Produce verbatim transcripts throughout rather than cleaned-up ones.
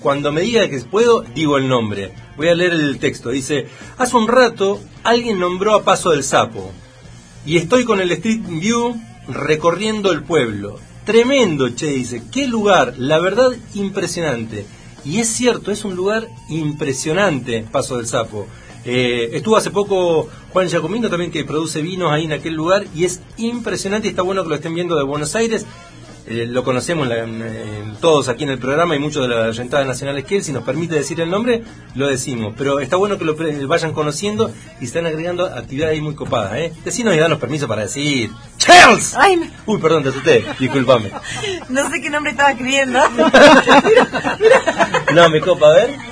Cuando me diga que puedo, digo el nombre. Voy a leer el texto. Dice: hace un rato alguien nombró a Paso del Sapo y estoy con el Street View recorriendo el pueblo. Tremendo, che, dice. Qué lugar, la verdad, impresionante. Y es cierto, es un lugar impresionante, Paso del Sapo. Eh, estuvo hace poco Juan Giacomino también, que produce vinos ahí en aquel lugar, y es impresionante. Y está bueno que lo estén viendo de Buenos Aires. Eh, lo conocemos la, eh, todos aquí en el programa, y muchos de las rentadas nacionales que él, si nos permite decir el nombre, lo decimos. Pero está bueno que lo pre- vayan conociendo y están agregando actividades ahí muy copadas, ¿eh? Decinos y danos permiso para decir ¡Charles! Ay, no. Uy, perdón, te asusté, discúlpame. No sé qué nombre estaba escribiendo. No, me copa, a ver.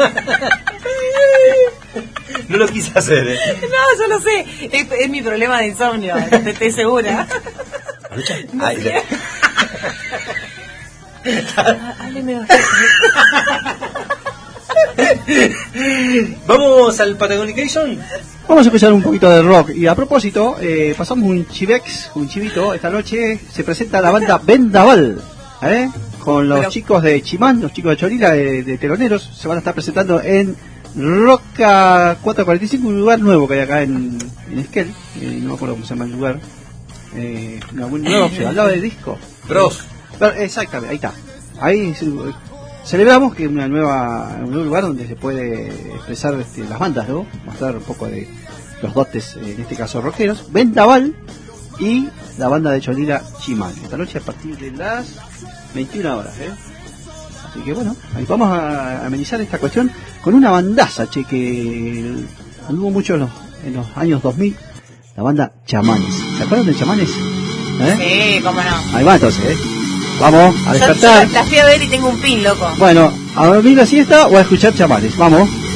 No lo quise hacer, ¿eh? No, yo lo sé. Es, es mi problema de insomnio, estoy segura. No Ay, sé. ¿Vamos al Patagonication? Vamos a escuchar un poquito de rock. Y a propósito, eh, pasamos un chivex, un chivito. Esta noche se presenta la banda Vendaval, ¿eh? Con los Pero... chicos de Chimán, los chicos de Cholila, de, de Teloneros. Se van a estar presentando en Roca cuatrocientos cuarenta y cinco, un lugar nuevo que hay acá en, en Esquel. Eh, no me acuerdo cómo se llama el lugar. Eh, no, nuevo, se hablaba del disco. Bros. Eh, exactamente, ahí está. Ahí celebramos que una nueva, un nuevo lugar donde se puede expresar este, las bandas, ¿no? Mostrar un poco de los dotes, en este caso rockeros. Vendaval y la banda de Cholila Chimán. Esta noche a partir de las veintiuna horas, ¿eh? Así que bueno, ahí vamos a amenizar esta cuestión con una bandaza, che, que anduvo mucho en los, en los años dos mil, la banda Chamanes. ¿Se acuerdan de Chamanes? ¿Eh? Sí, cómo no. Ahí va entonces, ¿eh? Vamos a despertar. Yo, yo la fui a ver y tengo un pin, loco. Bueno, a dormir la siesta o a escuchar Chamanes. Vamos.